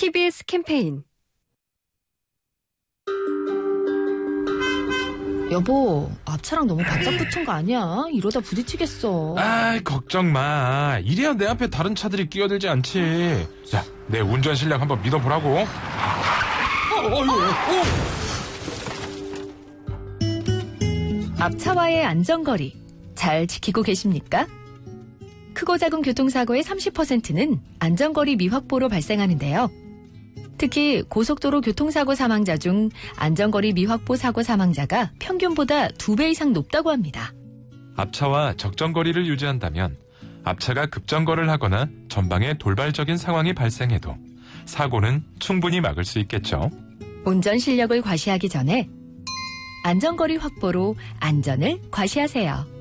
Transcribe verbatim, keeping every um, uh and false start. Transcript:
티비에스 캠페인. 여보, 앞차랑 너무 바짝 붙은 거 아니야? 이러다 부딪히겠어. 아이, 걱정 마. 이래야 내 앞에 다른 차들이 끼어들지 않지. 자, 내 운전 실력 한번 믿어보라고. 어, 어, 어, 어. 앞차와의 안전거리 잘 지키고 계십니까? 크고 작은 교통사고의 삼십 퍼센트는 안전거리 미확보로 발생하는데요. 특히 고속도로 교통사고 사망자 중 안전거리 미확보 사고 사망자가 평균보다 두 배 이상 높다고 합니다. 앞차와 적정 거리를 유지한다면 앞차가 급정거를 하거나 전방에 돌발적인 상황이 발생해도 사고는 충분히 막을 수 있겠죠. 운전 실력을 과시하기 전에 안전거리 확보로 안전을 과시하세요.